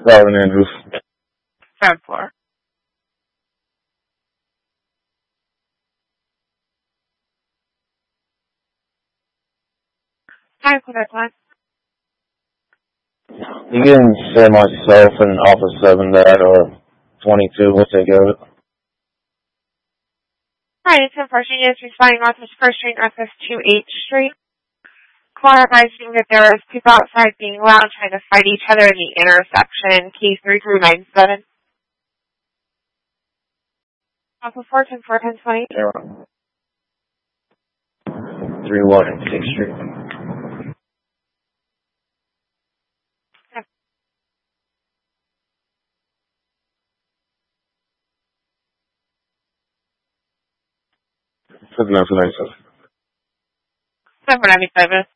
Robin Andrews. Third floor. Hi, Quebec Line. You can say myself and Office 7 that, or 22, we'll take care of it. Hi, it's unfortunate is responding off this First Street access to 8th Street. Caller advising that there is people outside being loud trying to fight each other in the intersection, P3397. Off of 410, 410, 31 and 6th Street. Seven 97.